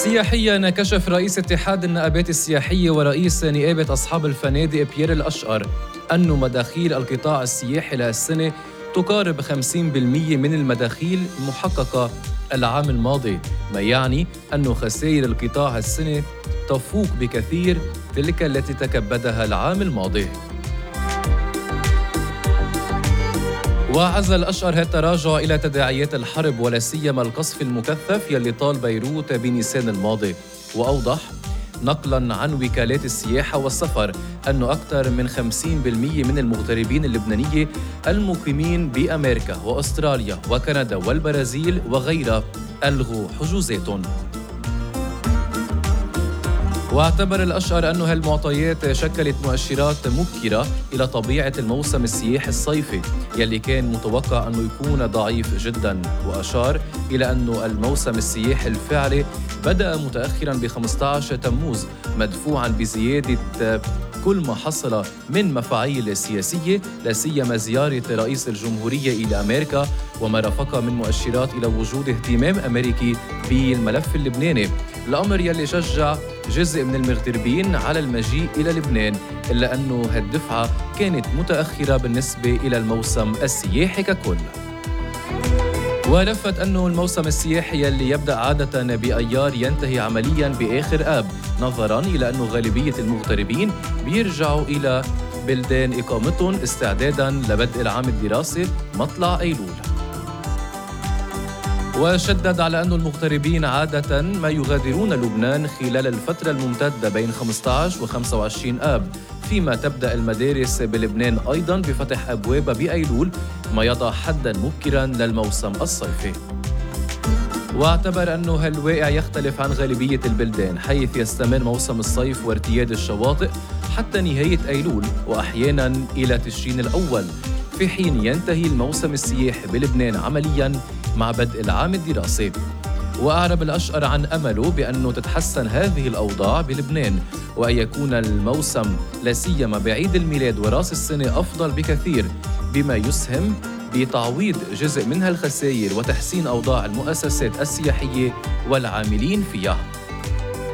سياحياً، كشف رئيس اتحاد النقابات السياحية ورئيس نقابة أصحاب الفنادق بيير الأشقر أن مداخيل القطاع السياحي لهالسنة تقارب 50% من المداخيل المحققة العام الماضي، ما يعني أن خسائر القطاع هالسنة تفوق بكثير تلك التي تكبدها العام الماضي. وعزل الأشقر هالتراجع إلى تداعيات الحرب ولا سيما القصف المكثف يلي طال بيروت بنيسان الماضي، وأوضح نقلاً عن وكالات السياحة والسفر أنه أكثر من 50% من المغتربين اللبنانيين المقيمين بأمريكا وأستراليا وكندا والبرازيل وغيرها ألغوا حجوزاتهم. واعتبر الأشقر أن هالمعطيات شكلت مؤشرات مبكرة إلى طبيعة الموسم السياحي الصيفي يلي كان متوقع أنه يكون ضعيف جداً، وأشار إلى أن الموسم السياحي الفعلي بدأ متأخراً ب 15 تموز مدفوعاً بزيادة كل ما حصل من مفاعيل سياسية لا سيما زيارة رئيس الجمهورية إلى أمريكا وما رافق من مؤشرات إلى وجود اهتمام أمريكي بالملف اللبناني، الأمر يلي شجع جزء من المغتربين على المجيء إلى لبنان، إلا أنه هالدفعة كانت متأخرة بالنسبة إلى الموسم السياحي ككل. ولفت أنه الموسم السياحي يلي يبدأ عادة بأيار ينتهي عملياً بآخر آب، نظراً إلى أنه غالبية المغتربين بيرجعوا إلى بلدان إقامتهم استعداداً لبدء العام الدراسي مطلع أيلول. وشدد على أن المغتربين عادة ما يغادرون لبنان خلال الفترة الممتدة بين 15 و 25 آب، فيما تبدأ المدارس بلبنان أيضاً بفتح أبوابها بأيلول، ما يضع حداً مبكراً للموسم الصيفي. واعتبر أنه هالواقع يختلف عن غالبية البلدان، حيث يستمر موسم الصيف وارتياد الشواطئ حتى نهاية أيلول وأحياناً إلى تشرين الأول، في حين ينتهي الموسم السياحي بلبنان عملياً مع بدء العام الدراسي. وأعرب الأشقر عن أمله بأنه تتحسن هذه الأوضاع بلبنان وأن يكون الموسم لا سيما بعيد الميلاد وراس السنة أفضل بكثير، بما يسهم بتعويض جزء من هالخسائر وتحسين أوضاع المؤسسات السياحية والعاملين فيها.